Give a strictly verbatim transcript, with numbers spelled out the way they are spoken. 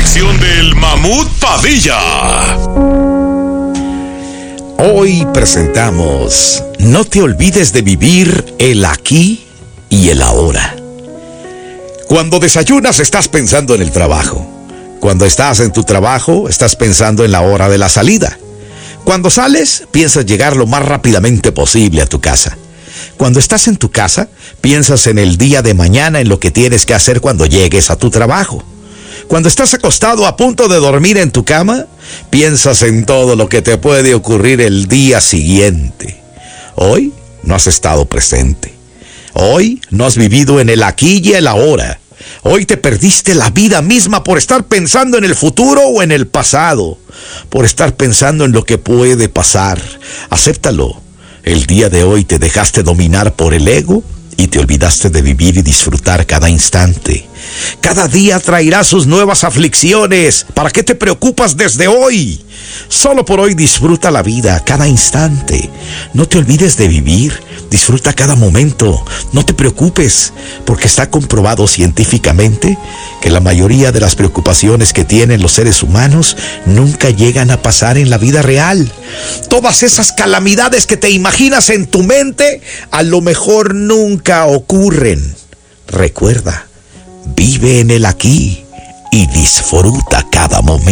sección del Mamut Padilla. Hoy presentamos No te olvides de vivir el aquí y el ahora. Cuando desayunas estás pensando en el trabajo. Cuando estás en tu trabajo estás pensando en la hora de la salida. Cuando sales piensas llegar lo más rápidamente posible a tu casa. Cuando estás en tu casa piensas en el día de mañana, en lo que tienes que hacer cuando llegues a tu trabajo. Cuando estás acostado a punto de dormir en tu cama, piensas en todo lo que te puede ocurrir el día siguiente. Hoy no has estado presente. Hoy no has vivido en el aquí y el ahora. Hoy te perdiste la vida misma por estar pensando en el futuro o en el pasado. Por estar pensando en lo que puede pasar. Acéptalo. El día de hoy te dejaste dominar por el ego y te olvidaste de vivir y disfrutar cada instante. Cada día traerá sus nuevas aflicciones. ¿Para qué te preocupas desde hoy? Solo por hoy disfruta la vida, cada instante. No te olvides de vivir. Disfruta cada momento. No te preocupes, porque está comprobado científicamente que la mayoría de las preocupaciones que tienen los seres humanos nunca llegan a pasar en la vida real. Todas esas calamidades que te imaginas en tu mente, a lo mejor nunca ocurren. Recuerda, vive en el aquí y disfruta cada momento.